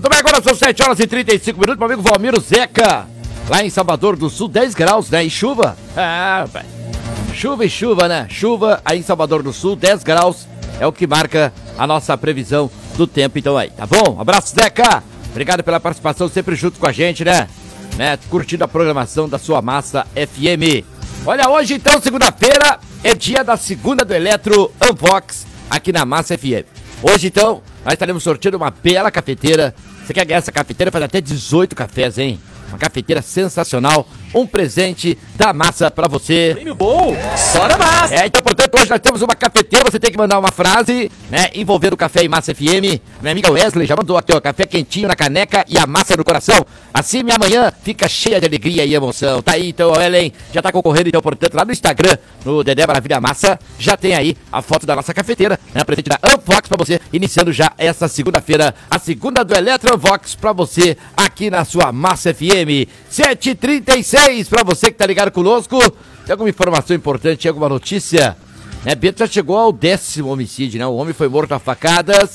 Muito bem, agora são 7h35, meu amigo Valmiro Zeca. Lá em Salvador do Sul, 10 graus, né? E chuva. Rapaz. Chuva e chuva, né? Chuva aí em Salvador do Sul, 10 graus. É o que marca a nossa previsão do tempo, então aí, tá bom? Abraço, Zeca. Obrigado pela participação, sempre junto com a gente, né? Curtindo a programação da sua Massa FM. Olha, hoje então, segunda-feira, é dia da segunda do Eletro Unbox aqui na Massa FM. Hoje então, nós estaremos sorteando uma bela cafeteira. Você quer ganhar essa cafeteira? Faz até 18 cafés, hein? Uma cafeteira sensacional, um presente da Massa pra você. Prêmio bom, só da Massa. Então, portanto, hoje nós temos uma cafeteira, você tem que mandar uma frase, né, envolvendo o café e Massa FM. Minha amiga Wesley já mandou aqui, ó, café quentinho na caneca e a massa no coração. Assim minha manhã fica cheia de alegria e emoção. Tá aí, então, Ellen, já tá concorrendo, então, portanto, lá no Instagram, no Dedé Maravilha Massa, já tem aí a foto da nossa cafeteira, né, presente da Unvox pra você, iniciando já essa segunda-feira, a segunda do Eletro Unvox pra você, aqui na sua Massa FM. 7h36, pra você que tá ligado conosco. Tem alguma informação importante, alguma notícia? Bento já chegou ao 10º homicídio, né? O homem foi morto a facadas